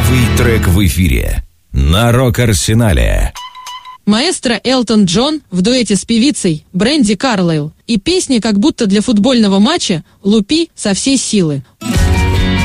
Новый трек в эфире на Рок-Арсенале. Маэстро Элтон Джон в дуэте с певицей Брэнди Карлайл. И песня как будто для футбольного матча «Лупи со всей силы».